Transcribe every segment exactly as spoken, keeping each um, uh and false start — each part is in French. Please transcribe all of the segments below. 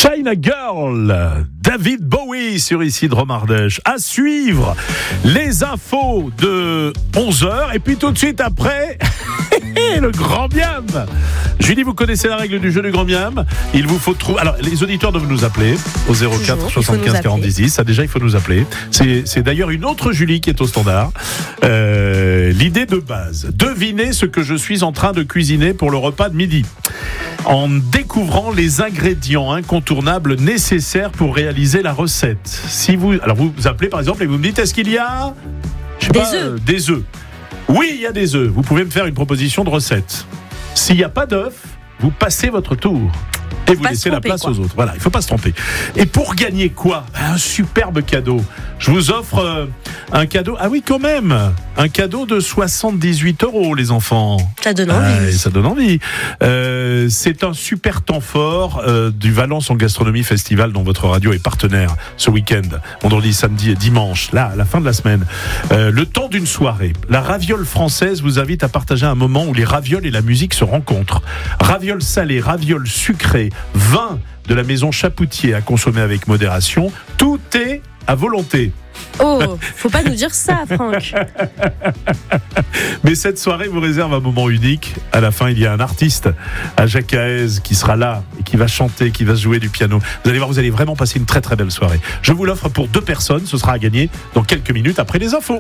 China Girl, David Bowie sur Ici de Romardèche. À suivre les infos de onze heures et puis tout de suite après le Grand Miam. Julie, vous connaissez la règle du jeu du Grand Miam. Il vous faut trouver. Alors, les auditeurs doivent nous appeler au zéro quatre soixante-quinze quarante-dix dix. Ça, déjà, il faut nous appeler. C'est, c'est d'ailleurs une autre Julie qui est au standard. Euh, l'idée de base. Devinez ce que je suis en train de cuisiner pour le repas de midi. En découvrant les ingrédients incontournables nécessaires pour réaliser la recette. Si vous, alors vous, vous appelez par exemple et vous me dites, est-ce qu'il y a je sais des pas, œufs euh, des œufs. Oui, il y a des œufs. Vous pouvez me faire une proposition de recette. S'il n'y a pas d'œufs, vous passez votre tour. Et vous laissez la place quoi. aux autres. Voilà, il ne faut pas se tromper. Et pour gagner quoi ? Un superbe cadeau. Je vous offre euh, un cadeau. Ah oui, quand même. Un cadeau de soixante-dix-huit euros, les enfants. Ça donne envie. Euh, ça donne envie. Euh, c'est un super temps fort euh, du Valence en Gastronomie Festival dont votre radio est partenaire ce week-end. Vendredi, samedi et dimanche, là, à la fin de la semaine. Euh, le temps d'une soirée. La raviole française vous invite à partager un moment où les ravioles et la musique se rencontrent. Ravioles salées, ravioles sucrées, vin de la maison Chapoutier à consommer avec modération. Tout est à volonté. Oh, faut pas nous dire ça, Franck. Mais cette soirée vous réserve un moment unique. À la fin, il y a un artiste, à Jacaez, qui sera là et qui va chanter, qui va jouer du piano. Vous allez voir, vous allez vraiment passer une très très belle soirée. Je vous l'offre pour deux personnes. Ce sera à gagner dans quelques minutes après les infos.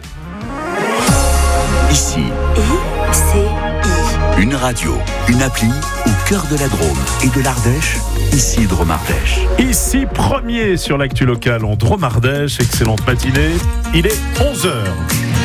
Ici, I C I. Une radio, une appli au cœur de la Drôme et de l'Ardèche. Ici de Romardèche. Ici, premier sur l'actu locale en Drôme-Ardèche. Excellente matinée. Il est onze heures.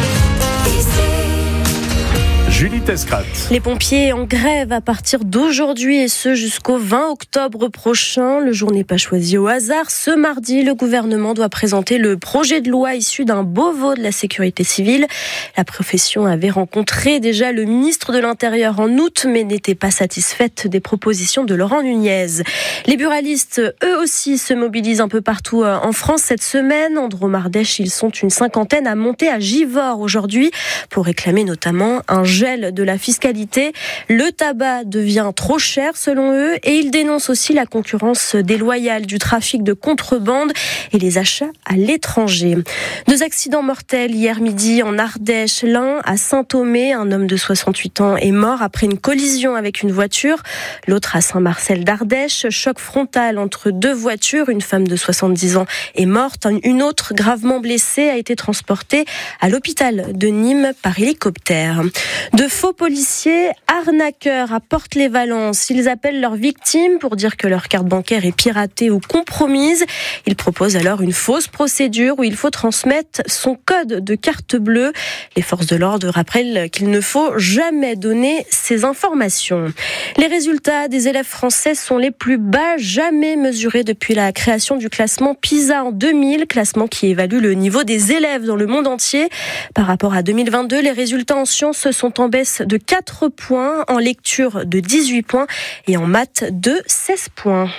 Julie Tescrat. Les pompiers en grève à partir d'aujourd'hui et ce jusqu'au vingt octobre prochain. Le jour n'est pas choisi au hasard. Ce mardi, le gouvernement doit présenter le projet de loi issu d'un Beauvau de la sécurité civile. La profession avait rencontré déjà le ministre de l'Intérieur en août, mais n'était pas satisfaite des propositions de Laurent Nunez. Les buralistes, eux aussi, se mobilisent un peu partout en France cette semaine. En Drôme-Ardèche, ils sont une cinquantaine à monter à Givors aujourd'hui pour réclamer notamment un gel de la fiscalité. Le tabac devient trop cher selon eux et ils dénoncent aussi la concurrence déloyale du trafic de contrebande et les achats à l'étranger. Deux accidents mortels hier midi en Ardèche. L'un à Saint-Thomé, un homme de soixante-huit ans est mort après une collision avec une voiture. L'autre à Saint-Marcel d'Ardèche, choc frontal entre deux voitures. Une femme de soixante-dix ans est morte. Une autre gravement blessée a été transportée à l'hôpital de Nîmes par hélicoptère. De faux policiers arnaqueurs à Porte-les-Valences. Ils appellent leurs victimes pour dire que leur carte bancaire est piratée ou compromise. Ils proposent alors une fausse procédure où il faut transmettre son code de carte bleue. Les forces de l'ordre rappellent qu'il ne faut jamais donner ces informations. Les résultats des élèves français sont les plus bas jamais mesurés depuis la création du classement PISA en deux mille, classement qui évalue le niveau des élèves dans le monde entier. Par rapport à deux mille vingt-deux, les résultats en sciences sont en baisse de quatre points, en lecture de dix-huit points et en maths de seize points.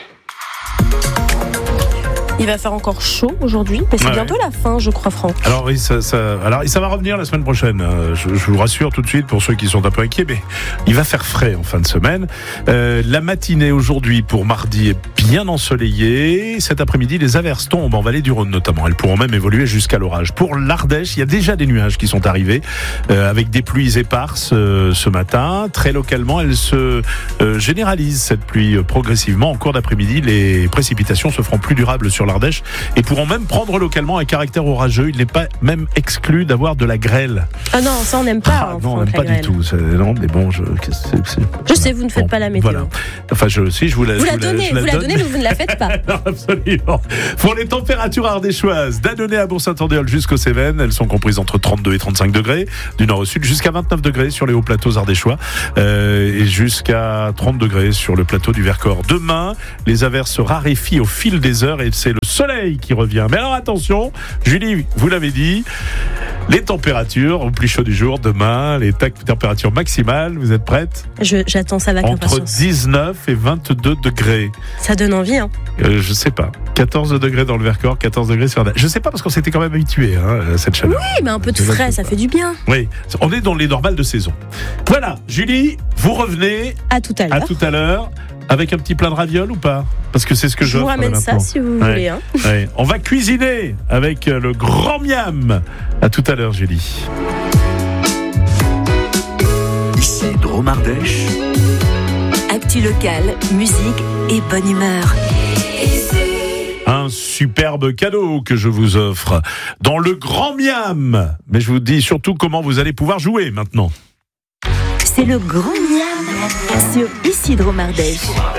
Il va faire encore chaud aujourd'hui, mais c'est ouais. bientôt la fin, je crois, Franck. Alors, oui, ça, ça, alors, ça va revenir la semaine prochaine. Je, je vous rassure tout de suite pour ceux qui sont un peu inquiets, mais il va faire frais en fin de semaine. Euh, la matinée aujourd'hui pour mardi est bien ensoleillée. Cet après-midi, les averses tombent en vallée du Rhône notamment. Elles pourront même évoluer jusqu'à l'orage. Pour l'Ardèche, il y a déjà des nuages qui sont arrivés euh, avec des pluies éparses euh, ce matin. Très localement, elles se euh, généralisent, cette pluie, euh, progressivement. En cours d'après-midi, les précipitations se feront plus durables sur l'Ardèche et pourront même prendre localement un caractère orageux. Il n'est pas même exclu d'avoir de la grêle. Ah non, ça on n'aime pas. Ah, hein, non, on n'aime pas grêle. du tout. C'est, non, mais bon, je, c'est, c'est, je sais, vous ne faites bon, pas la météo. Voilà. Enfin, je, si, je vous la, vous je la vous la donnez, je la vous la donne. donnez, mais vous ne la faites pas. Non, absolument. Pour les températures ardéchoises, d'Annonay à Bourg-Saint-Andéol jusqu'aux Cévennes, elles sont comprises entre trente-deux et trente-cinq degrés, du nord au sud, jusqu'à vingt-neuf degrés sur les hauts plateaux ardéchois, euh, et jusqu'à trente degrés sur le plateau du Vercors. Demain, les averses se raréfient au fil des heures et c'est le soleil qui revient. Mais alors attention, Julie, vous l'avez dit, les températures au plus chaud du jour, demain, les ta- températures maximales, vous êtes prête ? Je, J'attends ça avec Entre impatience. dix-neuf et vingt-deux degrés. Ça donne envie, hein ? Euh, je sais pas. quatorze degrés dans le Vercors, quatorze degrés sur la... Je sais pas parce qu'on s'était quand même habitué hein, à cette chaleur. Oui, mais un peu de frais, ça fait du bien. Oui, on est dans les normales de saison. Voilà, Julie, Vous revenez À tout à l'heure. à tout à l'heure avec un petit plat de ravioles ou pas? Parce que c'est ce que je Je vous ramène ça si vous voulez. Hein. Ouais. On va cuisiner avec le grand miam. À tout à l'heure, Julie. Ici Drôme Ardèche. Actu locale, musique et bonne humeur. Un superbe cadeau que je vous offre dans le grand miam. Mais je vous dis surtout comment vous allez pouvoir jouer maintenant. C'est le grand miam sur Ici Drôme Ardèche.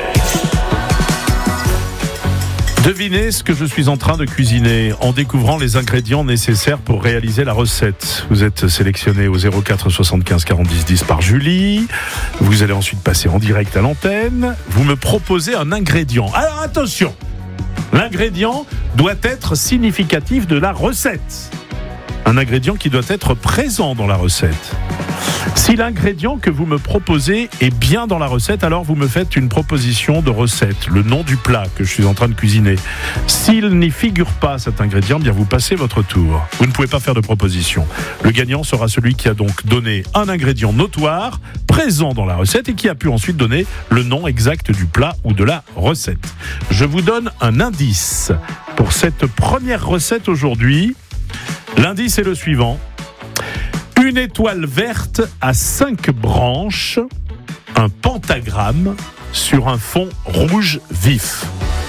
Devinez ce que je suis en train de cuisiner en découvrant les ingrédients nécessaires pour réaliser la recette. Vous êtes sélectionné au zéro quatre soixante-quinze quarante-dix dix par Julie. Vous allez ensuite passer en direct à l'antenne. Vous me proposez un ingrédient. Alors attention, l'ingrédient doit être significatif de la recette. Un ingrédient qui doit être présent dans la recette. Si l'ingrédient que vous me proposez est bien dans la recette, alors vous me faites une proposition de recette, le nom du plat que je suis en train de cuisiner. S'il n'y figure pas cet ingrédient, bien vous passez votre tour. Vous ne pouvez pas faire de proposition. Le gagnant sera celui qui a donc donné un ingrédient notoire, présent dans la recette et qui a pu ensuite donner le nom exact du plat ou de la recette. Je vous donne un indice pour cette première recette aujourd'hui. L'indice est le suivant. Une étoile verte à cinq branches, un pentagramme sur un fond rouge vif.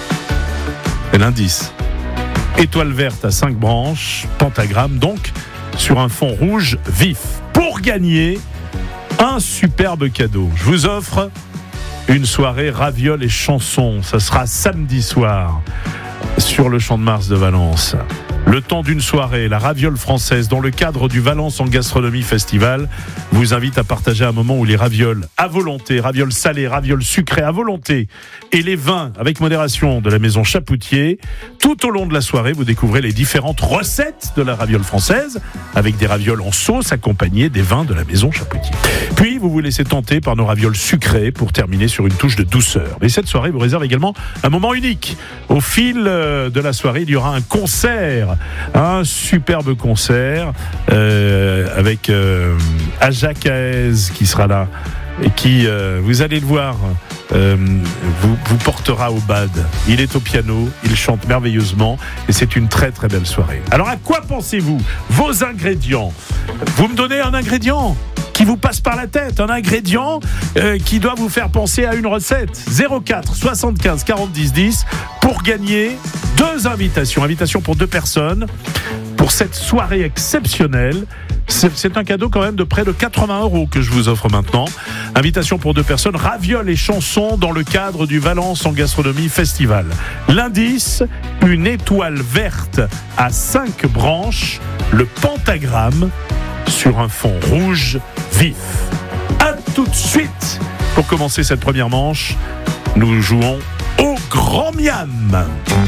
C'est l'indice. Étoile verte à cinq branches, pentagramme donc sur un fond rouge vif. Pour gagner un superbe cadeau, je vous offre une soirée ravioles et chansons. Ça sera samedi soir sur le Champ de Mars de Valence. Le temps d'une soirée, la Raviole Française, dans le cadre du Valence en Gastronomie Festival, vous invite à partager un moment où les ravioles à volonté, ravioles salées, ravioles sucrées à volonté, et les vins avec modération de la maison Chapoutier. Tout au long de la soirée, vous découvrez les différentes recettes de la Raviole Française, avec des ravioles en sauce accompagnées des vins de la maison Chapoutier. Puis, vous vous laissez tenter par nos ravioles sucrées pour terminer sur une touche de douceur. Mais cette soirée vous réserve également un moment unique. Au fil de la soirée, il y aura un concert. Un superbe concert euh, avec euh, Aja Caez qui sera là et qui, euh, vous allez le voir, euh, vous, vous portera au bad. Il est au piano, il chante merveilleusement et c'est une très très belle soirée. Alors à quoi pensez-vous? Vos ingrédients. Vous me donnez un ingrédient qui vous passe par la tête, un ingrédient euh, qui doit vous faire penser à une recette. zéro quatre soixante-quinze quarante-dix dix pour gagner deux invitations. Invitation pour deux personnes pour cette soirée exceptionnelle. C'est, c'est un cadeau quand même de près de quatre-vingts euros que je vous offre maintenant. Invitation pour deux personnes, ravioles et chansons dans le cadre du Valence en Gastronomie Festival. L'indice, une étoile verte à cinq branches, le pentagramme sur un fond rouge vif. À tout de suite. Pour commencer cette première manche, nous jouons au grand miam.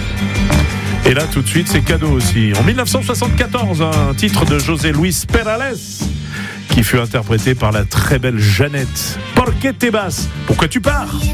Et là, tout de suite, c'est cadeau aussi. En dix-neuf cent soixante-quatorze, un titre de José Luis Perales qui fut interprété par la très belle Jeannette. Por qué te vas? Pourquoi tu pars?